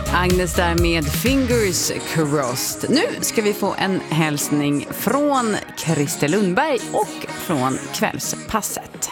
Agnes där med Fingers Crossed. Nu ska vi få en hälsning från Christer Lundberg och från Kvällspasset.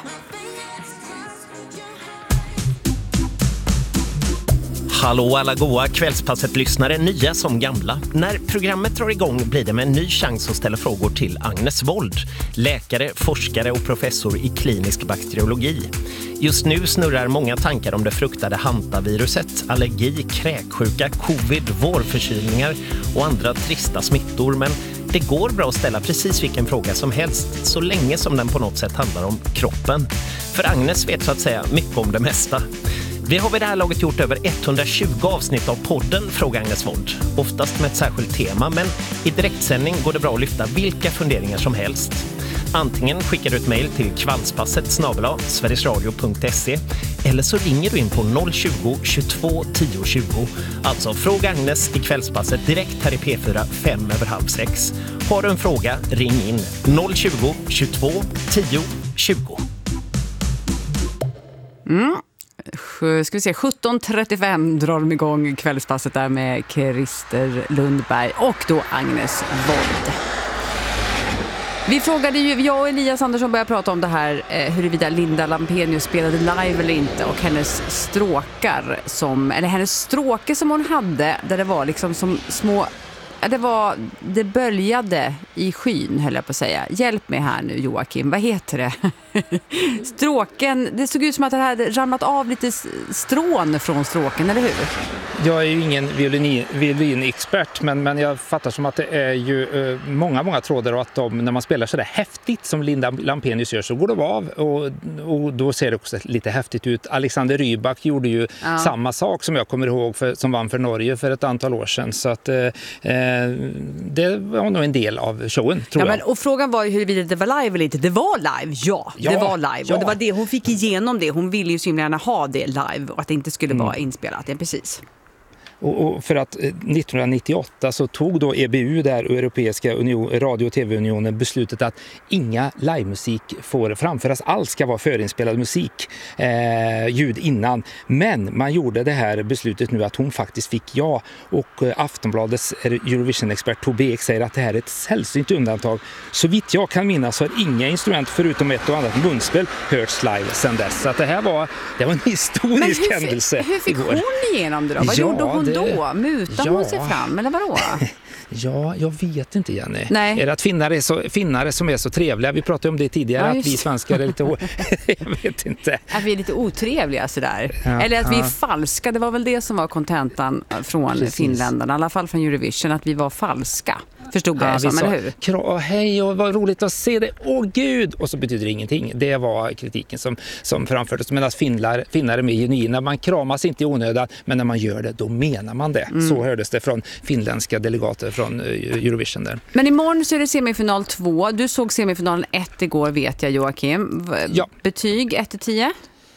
Hallå alla goa Kvällspasset-lyssnare, nya som gamla. När programmet drar igång blir det med en ny chans att ställa frågor till Agnes Wold, läkare, forskare och professor i klinisk bakteriologi. Just nu snurrar många tankar om det fruktade hantaviruset, allergi, kräksjuka, covid, vårförkylningar och andra trista smittor. Men det går bra att ställa precis vilken fråga som helst, så länge som den på något sätt handlar om kroppen. För Agnes vet så att säga mycket om det mesta. Vi har vid det här laget gjort över 120 avsnitt av podden Fråga Agnes Wold. Oftast med ett särskilt tema, men i direktsändning går det bra att lyfta vilka funderingar som helst. Antingen skickar du ett mejl till kvällspasset@sverigesradio.se eller så ringer du in på 020 22 10 20. Alltså Fråga Agnes i Kvällspasset direkt här i P4 5:30. Har du en fråga, ring in 020 22 10 20. Ska vi se, 17.35 drar de igång Kvällspasset där med Christer Lundberg och då Agnes Wold. Vi frågade ju, jag och Elias Andersson började prata om det här, huruvida Linda Lampenius spelade live eller inte, och hennes stråkar hennes stråke som hon hade, där det var liksom som små, det böljade i skyn, höll jag på att säga. Hjälp mig här nu, Joakim, vad heter det? Stråken, det såg ut som att det hade ramlat av lite strån från stråken, eller hur? Jag är ju ingen violinexpert, men jag fattar som att det är ju många trådar, och att när man spelar så där häftigt som Linda Lampenius gör så går de av, och då ser det också lite häftigt ut. Alexander Rybak gjorde ju samma sak som jag kommer ihåg som vann för Norge för ett antal år sedan, så att det var nog en del av showen, tror jag. Men, och frågan var ju huruvida det var live eller inte. Det var live, det var live. Ja. Och det var det, hon fick igenom det. Hon ville ju så gärna ha det live och att det inte skulle vara inspelat. Ja, precis. Och för att 1998 så tog då EBU, där Europeiska radio- och tv-unionen, beslutet att inga livemusik får framföras alls, ska vara förinspelad musik, ljud innan. Men man gjorde det här beslutet nu att hon faktiskt fick ja, och Aftonbladets Eurovision-expert Tobbe Ek säger att det här är ett sällsynt undantag. Så vitt jag kan minnas har inga instrument förutom ett och annat munspel hörts live sedan dess. Så att det var en historisk händelse. Hur fick igår. Hon igenom det då? Vad gjorde hon då? Mutade hon sig fram, eller vadå? Ja, jag vet inte, Jenny. Nej. Är det att finnare som är så trevliga? Vi pratade om det tidigare, att vi svenskar är lite jag vet inte. Att vi är lite otrevliga sådär. Ja, eller att vi är falska. Det var väl det som var kontentan från finländarna, i alla fall från Eurovision, att vi var falska. Förstod jag det som, eller hur? Hej, och vad roligt att se det. Åh gud! Och så betyder det ingenting. Det var kritiken som framfördes. Medan finnar är mer genuina. Man kramas inte i onödan, men när man gör det, då menar man det. Så hördes det från finländska delegater från Eurovision där. Men imorgon så är det semifinal 2. Du såg semifinalen 1 igår, vet jag, Joakim. Betyg 1-10?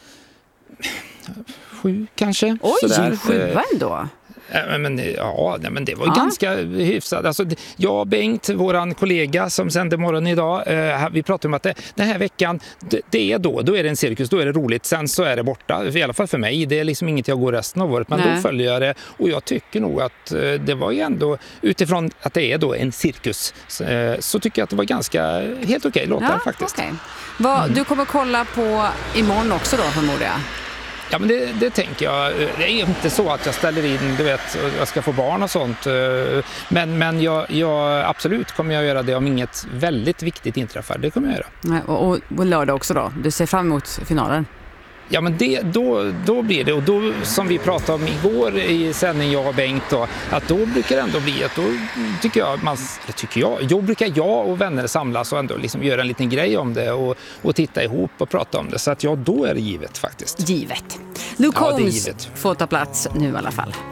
7 kanske. Oj, 7 ändå. Men det var ganska hyfsat. Alltså, jag och Bengt, våran kollega som sände morgon idag, vi pratade om att den här veckan, det är då är det en cirkus, då är det roligt. Sen så är det borta, i alla fall för mig. Det är liksom inget jag går resten av året, men då följer jag det. Och jag tycker nog att det var ju ändå, utifrån att det är då en cirkus, så tycker jag att det var ganska helt okej låtar faktiskt. Okay. Du kommer kolla på imorgon också då, förmodar jag? Ja, men det tänker jag. Det är inte så att jag ställer in, du vet, jag ska få barn och sånt. Men jag absolut kommer jag göra det om inget väldigt viktigt inträffar. Det kommer jag göra. Och lördag också då? Du ser fram emot finalen? Ja, men då blir det, och då, som vi pratade om igår i sändning, jag och Bengt då, att då brukar det ändå bli att då brukar jag och vänner samlas och ändå liksom göra en liten grej om det och titta ihop och prata om det, så att då är det givet faktiskt. Givet. Luke Holmes får ta plats nu i alla fall.